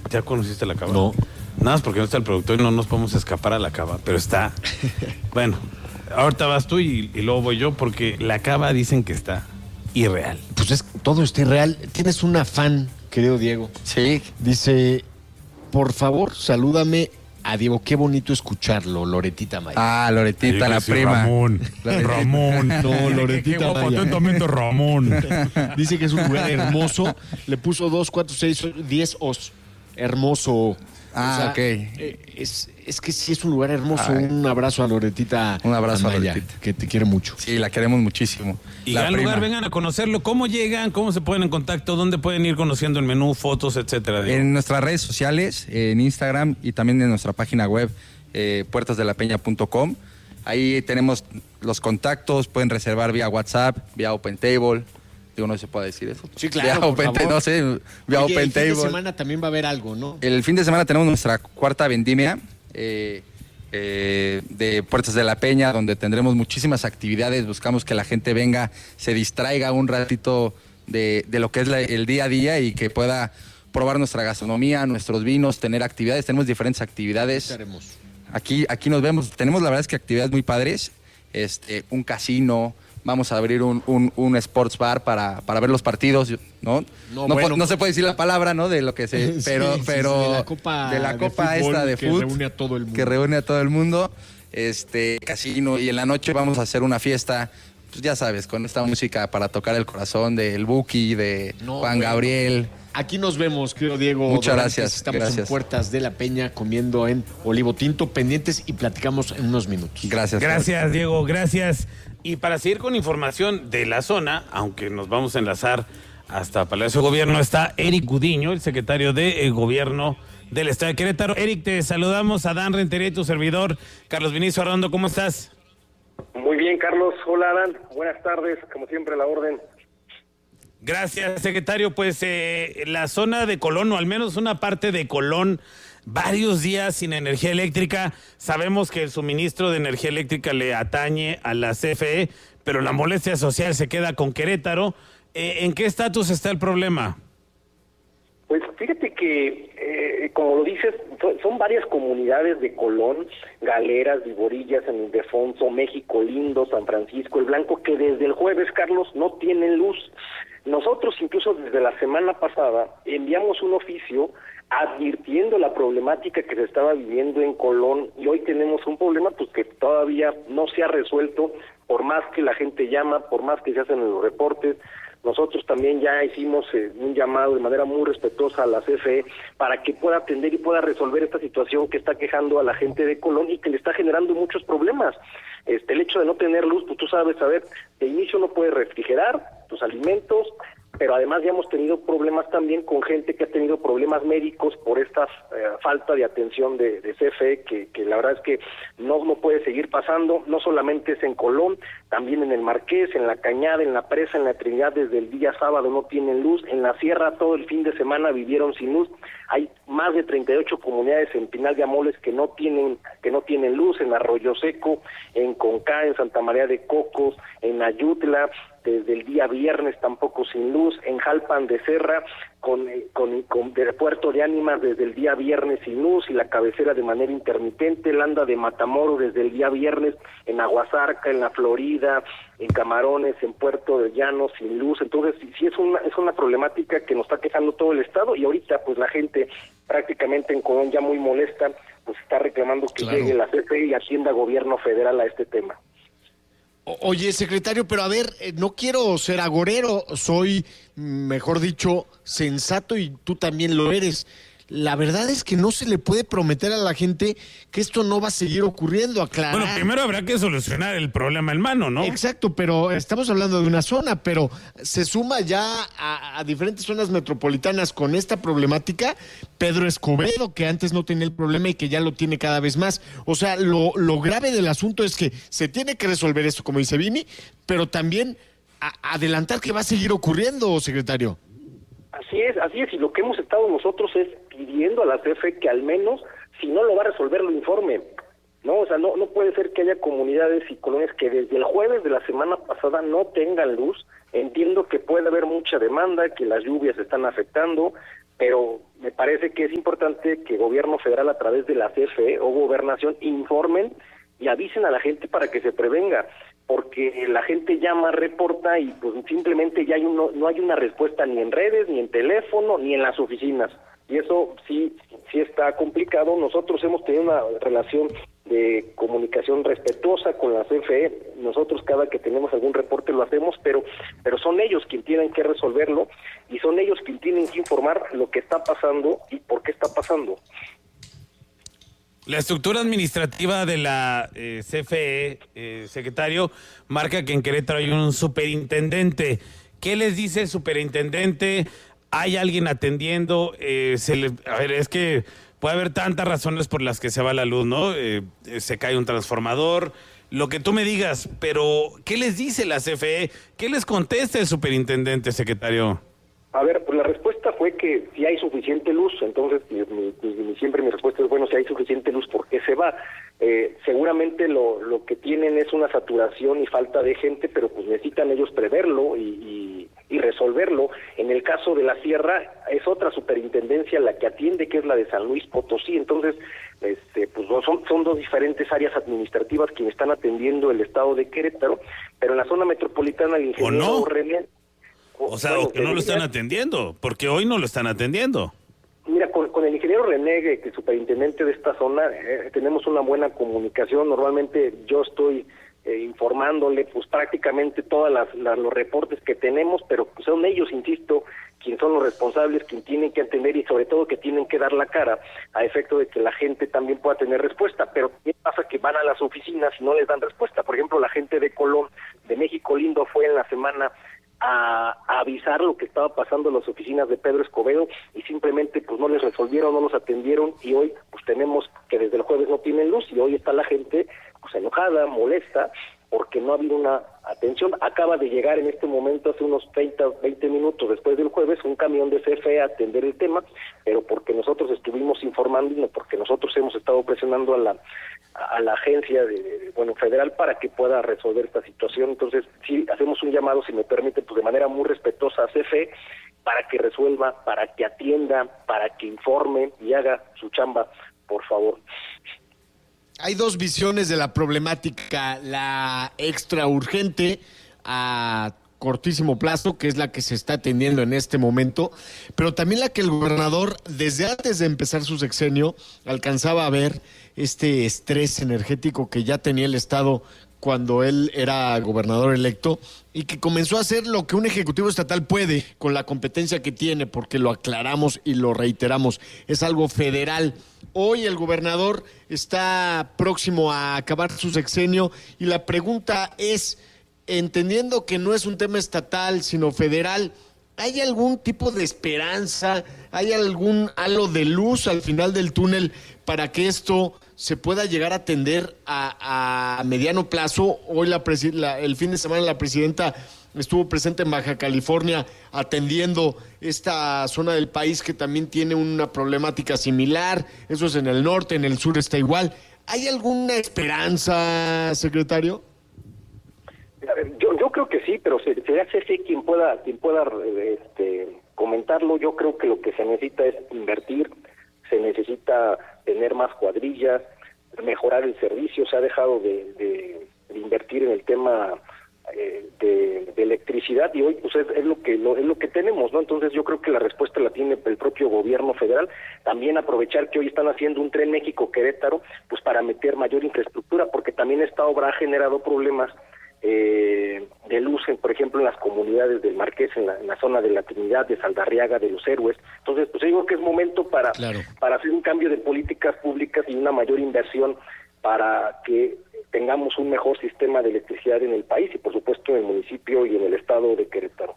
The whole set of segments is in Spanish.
¿Ya conociste la cava? No. Nada más porque no está el productor y no nos podemos escapar a la cava, pero está... Bueno, ahorita vas tú y luego voy yo porque la cava dicen que está irreal. Pues todo está irreal. Tienes una fan, querido Diego. Sí. Dice, por favor, salúdame a Diego. Qué bonito escucharlo, Loretita Maya. Ah, Loretita, la Sí, prima. Ramón. No, Loretita Maya. Atentamente Ramón. Dice que es un lugar hermoso. Le puso 2, 4, 6, 10 os. Hermoso. Ah, ok. Es que sí es un lugar hermoso. Ay. Un abrazo a Loretita. Un abrazo a Amaya, Loretita. que te quiere mucho. Sí, la queremos muchísimo. Y la gran prima. lugar, vengan a conocerlo. ¿Cómo llegan? ¿Cómo se ponen en contacto? ¿Dónde pueden ir conociendo el menú, fotos, etcétera? En nuestras redes sociales, en Instagram y también en nuestra página web, puertasdelapeña.com. Ahí tenemos los contactos, pueden reservar vía WhatsApp, vía OpenTable. Digo, no se puede decir eso. Sí, claro, Vía por favor. no sé, vía Oye, el fin de OpenTable. semana también va a haber algo, ¿no? El fin de semana tenemos nuestra cuarta vendimia de Puertas de la Peña, donde tendremos muchísimas actividades. Buscamos que la gente venga, se distraiga un ratito de lo que es el día a día y que pueda probar nuestra gastronomía, nuestros vinos, tener actividades. Tenemos diferentes actividades. Estaremos. Aquí nos vemos. Tenemos, la verdad es que actividades muy padres. Un casino. Vamos a abrir un sports bar para ver los partidos, ¿no? No se puede decir la palabra, ¿no? De lo que se... Pero de la copa de esta de que fútbol. reúne a todo el mundo. Que reúne a todo el mundo. Casino. Y en la noche vamos a hacer una fiesta, pues ya sabes, con esta música para tocar el corazón del Buki, de Juan Gabriel. Aquí nos vemos, querido Diego. Muchas Dorantes. gracias. Estamos Gracias. en Puertas de la Peña comiendo en Olivo Tinto, pendientes y platicamos en unos minutos. Gracias. Gracias, Diego, gracias. Y para seguir con información de la zona, aunque nos vamos a enlazar hasta Palacio de Gobierno, está Eric Gudiño, el secretario de Gobierno del Estado de Querétaro. Eric, te saludamos. Adán Rentería y tu servidor, Carlos Vinicio Arrondo, ¿cómo estás? Muy bien, Carlos. Hola, Adán. Buenas tardes. Como siempre, a la orden. Gracias, secretario. Pues la zona de Colón, o al menos una parte de Colón, varios días sin energía eléctrica. Sabemos que el suministro de energía eléctrica le atañe a la CFE, pero la molestia social se queda con Querétaro. ¿En qué estatus está el problema? Pues fíjate que, como lo dices, son varias comunidades de Colón, Galeras, Viborillas, San Ildefonso, México Lindo, San Francisco, El Blanco, que desde el jueves, Carlos, no tienen luz. Nosotros, incluso desde la semana pasada, enviamos un oficio advirtiendo la problemática que se estaba viviendo en Colón, y hoy tenemos un problema pues que todavía no se ha resuelto, por más que la gente llama, por más que se hacen los reportes. Nosotros también ya hicimos un llamado de manera muy respetuosa a la CFE para que pueda atender y pueda resolver esta situación que está quejando a la gente de Colón y que le está generando muchos problemas. El hecho de no tener luz, pues tú sabes, de inicio no puedes refrigerar tus alimentos, pero además ya hemos tenido problemas también con gente que ha tenido problemas médicos por esta falta de atención de CFE, que la verdad es que no puede seguir pasando. No solamente es en Colón, también en el Marqués, en la Cañada, en la Presa, en la Trinidad, desde el día sábado no tienen luz. En la Sierra todo el fin de semana vivieron sin luz. Hay más de 38 comunidades en Pinal de Amoles que no tienen luz, en Arroyo Seco, en Concá, en Santa María de Cocos, en Ayutla, desde el día viernes tampoco sin luz, en Jalpan de Serra, con del Puerto de Ánimas desde el día viernes sin luz, y la Cabecera de manera intermitente, Landa de Matamoros desde el día viernes, en Aguasarca, en La Florida, en Camarones, en Puerto de Llano sin luz. Entonces sí es una problemática que nos está quejando todo el estado, y ahorita pues la gente prácticamente en Colón ya muy molesta, pues está reclamando que llegue la CFE y atienda gobierno federal a este tema. Oye, secretario, pero a ver, no quiero ser agorero, soy, mejor dicho, sensato, y tú también lo eres. La verdad es que no se le puede prometer a la gente que esto no va a seguir ocurriendo, aclarar. Bueno, primero habrá que solucionar el problema en mano, ¿no? Exacto, pero estamos hablando de una zona, pero se suma ya a diferentes zonas metropolitanas con esta problemática. Pedro Escobedo, que antes no tenía el problema y que ya lo tiene cada vez más. O sea, lo grave del asunto es que se tiene que resolver esto, como dice Vini, pero también adelantar que va a seguir ocurriendo, secretario. Así es, y lo que hemos estado nosotros es pidiendo a la CFE que al menos, si no lo va a resolver, lo informe, ¿no? O sea, no puede ser que haya comunidades y colonias que desde el jueves de la semana pasada no tengan luz. Entiendo que puede haber mucha demanda, que las lluvias están afectando, pero me parece que es importante que gobierno federal a través de la CFE o gobernación informen y avisen a la gente para que se prevenga, porque la gente llama, reporta y pues simplemente ya no hay una respuesta ni en redes, ni en teléfono, ni en las oficinas. Y eso sí está complicado. Nosotros hemos tenido una relación de comunicación respetuosa con la CFE. Nosotros cada que tenemos algún reporte lo hacemos, pero son ellos quienes tienen que resolverlo y son ellos quienes tienen que informar lo que está pasando y por qué está pasando. La estructura administrativa de la CFE, secretario, marca que en Querétaro hay un superintendente. ¿Qué les dice el superintendente? ¿Hay alguien atendiendo? A ver, es que puede haber tantas razones por las que se va la luz, ¿no? Se cae un transformador, lo que tú me digas, pero ¿qué les dice la CFE? ¿Qué les contesta el superintendente, secretario? A ver, pues la respuesta fue que si hay suficiente luz, entonces siempre mi respuesta es, bueno, si hay suficiente luz, ¿por qué se va? Seguramente lo que tienen es una saturación y falta de gente, pero pues necesitan ellos preverlo y resolverlo. En el caso de la Sierra, es otra superintendencia la que atiende, que es la de San Luis Potosí, entonces pues son dos diferentes áreas administrativas quienes están atendiendo el estado de Querétaro, pero en la zona metropolitana el ingeniero René... O sea, o que no lo están atendiendo, porque hoy no lo están atendiendo. Mira, con el ingeniero René, que es superintendente de esta zona, tenemos una buena comunicación. Normalmente yo estoy informándole pues prácticamente todos los reportes que tenemos, pero pues son ellos, insisto, quienes son los responsables, quienes tienen que atender y sobre todo que tienen que dar la cara a efecto de que la gente también pueda tener respuesta. Pero ¿qué pasa? Que van a las oficinas y no les dan respuesta. Por ejemplo, la gente de Colón, de México Lindo, fue en la semana a avisar lo que estaba pasando en las oficinas de Pedro Escobedo y simplemente pues no les resolvieron, no los atendieron y hoy pues tenemos que desde el jueves no tienen luz y hoy está la gente pues enojada, molesta porque no ha habido una atención. Acaba de llegar en este momento, hace unos 20 minutos después del jueves, un camión de CFE a atender el tema, pero porque nosotros estuvimos informando y no porque nosotros hemos estado presionando a la agencia federal para que pueda resolver esta situación. Entonces, sí, hacemos un llamado, si me permite, pues de manera muy respetuosa a CFE para que resuelva, para que atienda, para que informe y haga su chamba, por favor. Hay dos visiones de la problemática, la extra urgente a cortísimo plazo, que es la que se está atendiendo en este momento, pero también la que el gobernador, desde antes de empezar su sexenio, alcanzaba a ver este estrés energético que ya tenía el Estado cuando él era gobernador electo y que comenzó a hacer lo que un ejecutivo estatal puede con la competencia que tiene, porque lo aclaramos y lo reiteramos, es algo federal. Hoy el gobernador está próximo a acabar su sexenio y la pregunta es, entendiendo que no es un tema estatal sino federal, ¿hay algún tipo de esperanza, hay algún halo de luz al final del túnel para que esto se pueda llegar a atender a mediano plazo? Hoy el fin de semana la presidenta estuvo presente en Baja California atendiendo esta zona del país que también tiene una problemática similar. Eso es en el norte, en el sur está igual. ¿Hay alguna esperanza, secretario? Yo creo que sí, pero será CFE quien pueda comentarlo. Yo creo que lo que se necesita es invertir, se necesita tener más cuadrillas, mejorar el servicio. Se ha dejado de invertir en el tema de electricidad y hoy pues es lo que tenemos, ¿no? Entonces yo creo que la respuesta la tiene el propio gobierno federal. También aprovechar que hoy están haciendo un tren México-Querétaro pues para meter mayor infraestructura, porque también esta obra ha generado problemas de luz, por ejemplo, en las comunidades del Marqués, en la zona de la Trinidad, de Saldarriaga, de Los Héroes. Entonces, pues yo digo que es momento para hacer un cambio de políticas públicas y una mayor inversión para que tengamos un mejor sistema de electricidad en el país y, por supuesto, en el municipio y en el estado de Querétaro.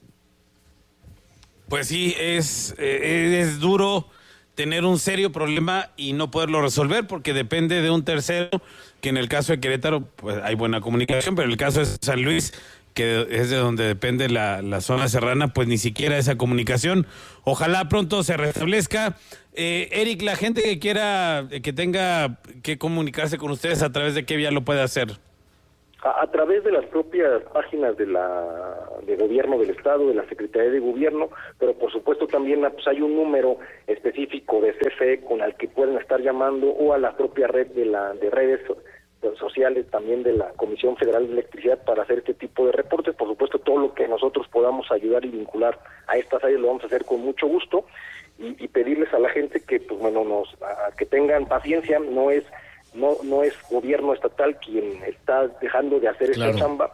Pues sí, es duro tener un serio problema y no poderlo resolver porque depende de un tercero, que en el caso de Querétaro pues hay buena comunicación, pero en el caso de San Luis, que es de donde depende la zona serrana, pues ni siquiera esa comunicación. Ojalá pronto se restablezca. Eric, la gente que quiera, que tenga que comunicarse con ustedes, ¿a través de qué vía lo puede hacer? A través de las propias páginas de gobierno del Estado, de la Secretaría de Gobierno, pero por supuesto también pues, hay un número específico de CFE con el que pueden estar llamando, o a la propia red de redes sociales también de la Comisión Federal de Electricidad para hacer este tipo de reportes. Por supuesto, todo lo que nosotros podamos ayudar y vincular a estas áreas lo vamos a hacer con mucho gusto, y pedirles a la gente que pues que tengan paciencia. No es gobierno estatal quien está dejando de hacer esta chamba,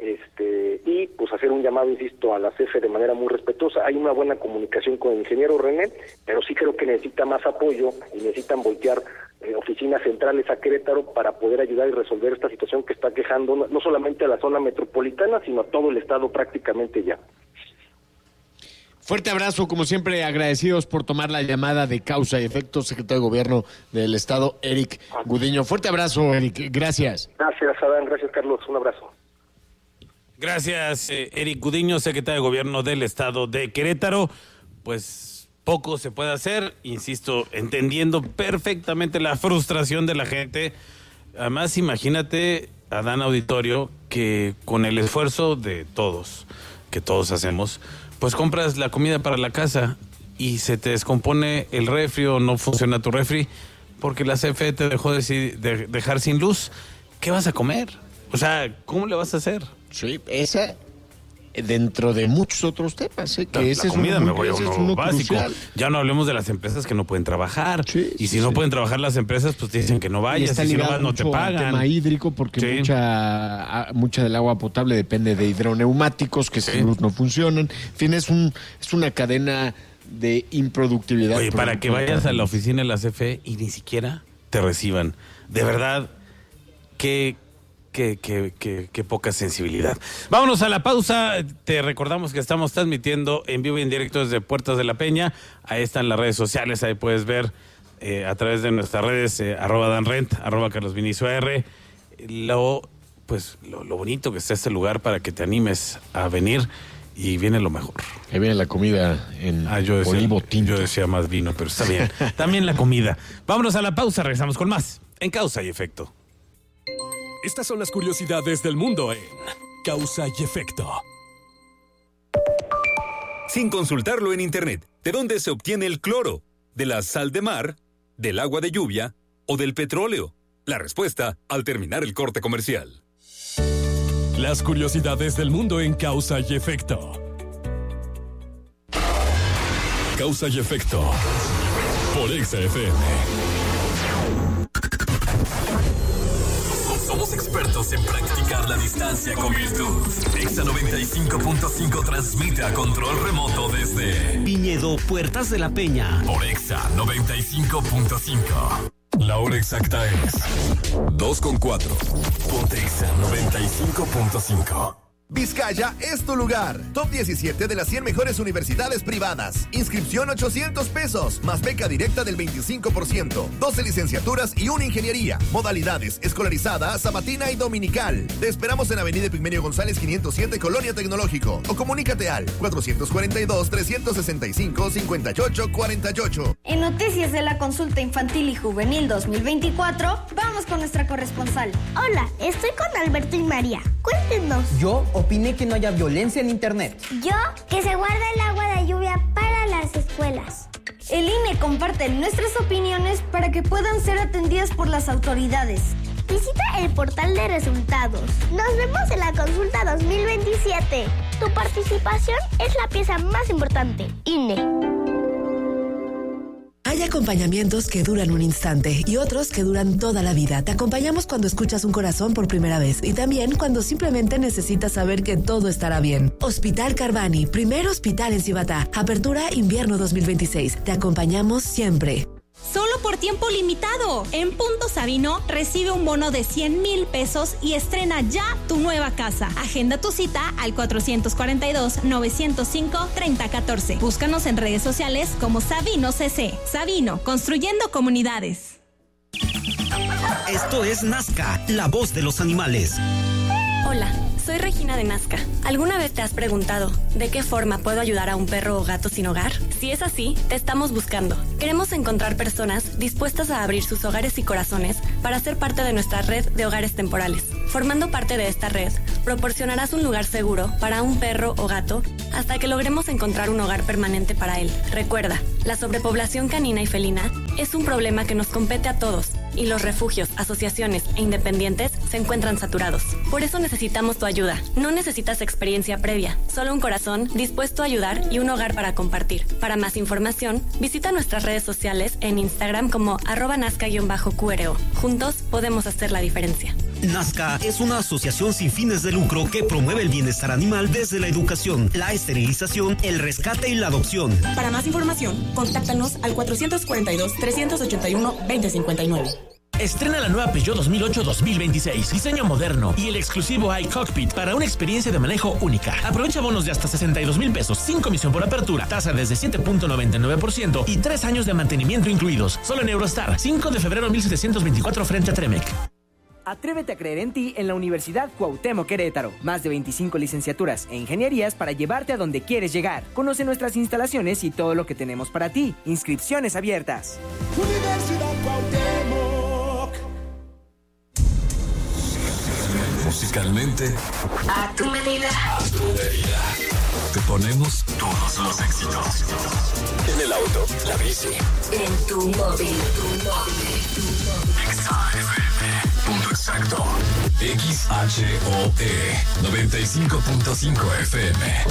y pues hacer un llamado, insisto, a la CFE de manera muy respetuosa. Hay una buena comunicación con el ingeniero René, pero sí creo que necesita más apoyo y necesitan voltear oficinas centrales a Querétaro para poder ayudar y resolver esta situación que está quejando no solamente a la zona metropolitana, sino a todo el estado prácticamente ya. Fuerte abrazo, como siempre, agradecidos por tomar la llamada de Causa y Efecto, secretario de Gobierno del Estado, Eric Gudiño. Fuerte abrazo, Eric, gracias. Gracias, Adán, gracias, Carlos, un abrazo. Gracias, Eric Gudiño, secretario de Gobierno del Estado de Querétaro. Pues poco se puede hacer, insisto, entendiendo perfectamente la frustración de la gente. Además, imagínate, Adán Auditorio, que con el esfuerzo de todos, que todos hacemos, pues compras la comida para la casa y se te descompone el refri o no funciona tu refri porque la CFE te dejó dejar sin luz. ¿Qué vas a comer? O sea, ¿cómo le vas a hacer? Sí, esa dentro de muchos otros temas, que ese la comida me voy a uno básico. Crucial. Ya no hablemos de las empresas que no pueden trabajar. Sí, y si no pueden trabajar las empresas, pues te dicen que no vayas. Y si no vas, no te pagan. Tema hídrico, porque mucha del agua potable depende de hidroneumáticos que sin luz no funcionan. En fin, es una cadena de improductividad. Oye, para que vayas a la oficina de la CFE y ni siquiera te reciban. De verdad, qué poca sensibilidad. Vámonos a la pausa. Te recordamos que estamos transmitiendo en vivo y en directo desde Puertas de la Peña. Ahí están las redes sociales. Ahí puedes ver a través de nuestras redes @danrent, @carlosvinicio_r lo bonito que está este lugar para que te animes a venir, y viene lo mejor. Que viene la comida en olivo tinto. Yo decía más vino, pero está bien. También la comida. Vámonos a la pausa. Regresamos con más en Causa y Efecto. Estas son las curiosidades del mundo en Causa y Efecto. Sin consultarlo en internet, ¿de dónde se obtiene el cloro? ¿De la sal de mar? ¿Del agua de lluvia? ¿O del petróleo? La respuesta al terminar el corte comercial. Las curiosidades del mundo en Causa y Efecto. Causa y Efecto por Exa FM. Somos expertos en practicar la distancia con virtud. Exa 95.5 transmite a control remoto desde Viñedo, Puertas de la Peña. Por Exa 95.5. La hora exacta es 2:04. Ponte Exa 95.5. Vizcaya es tu lugar. Top 17 de las 100 mejores universidades privadas. Inscripción $800, más beca directa del 25%. 12 licenciaturas y una ingeniería. Modalidades: escolarizada, sabatina y dominical. Te esperamos en Avenida Epigmenio González 507, Colonia Tecnológico. O comunícate al 442-365-5848. En Noticias de la Consulta Infantil y Juvenil 2024, vamos con nuestra corresponsal. Hola, estoy con Alberto y María. Cuéntenos. Yo opiné que no haya violencia en internet. Yo, que se guarde el agua de lluvia para las escuelas. El INE comparte nuestras opiniones para que puedan ser atendidas por las autoridades. Visita el portal de resultados. Nos vemos en la consulta 2027. Tu participación es la pieza más importante. INE. Hay acompañamientos que duran un instante y otros que duran toda la vida. Te acompañamos cuando escuchas un corazón por primera vez y también cuando simplemente necesitas saber que todo estará bien. Hospital Carvani, primer hospital en Cibatá. Apertura invierno 2026. Te acompañamos siempre. Solo por tiempo limitado. En Punto Sabino recibe un bono de 100,000 pesos y estrena ya tu nueva casa. Agenda tu cita al 442-905-3014. Búscanos en redes sociales como Sabino CC. Sabino, construyendo comunidades. Esto es Nazca, la voz de los animales. Hola, soy Regina de Nazca. ¿Alguna vez te has preguntado de qué forma puedo ayudar a un perro o gato sin hogar? Si es así, te estamos buscando. Queremos encontrar personas dispuestas a abrir sus hogares y corazones para ser parte de nuestra red de hogares temporales. Formando parte de esta red, proporcionarás un lugar seguro para un perro o gato hasta que logremos encontrar un hogar permanente para él. Recuerda, la sobrepoblación canina y felina es un problema que nos compete a todos y los refugios, asociaciones e independientes se encuentran saturados. Por eso necesitamos tu ayuda. No necesitas experiencia previa, solo un corazón dispuesto a ayudar y un hogar para compartir. Para más información, visita nuestras redes sociales en Instagram como @nazca_QRO. Juntos podemos hacer la diferencia. Nazca es una asociación sin fines de lucro que promueve el bienestar animal desde la educación, la esterilización, el rescate y la adopción. Para más información, contáctanos al 442-381-2059. Estrena la nueva Peugeot 2008-2026, diseño moderno y el exclusivo iCockpit para una experiencia de manejo única. Aprovecha bonos de hasta 62,000 pesos, sin comisión por apertura, tasa desde 7.99% y 3 años de mantenimiento incluidos. Solo en Eurostar, 5 de febrero 1724 frente a Tremec. Atrévete a creer en ti en la Universidad Cuauhtémoc Querétaro. Más de 25 licenciaturas e ingenierías para llevarte a donde quieres llegar. Conoce nuestras instalaciones y todo lo que tenemos para ti. Inscripciones abiertas. Universidad Cuauhtémoc. Musicalmente, a tu medida. A tu medida. Te ponemos todos los éxitos. En el auto, la bici. En tu móvil. Punto exacto. XHOE 95.5 FM.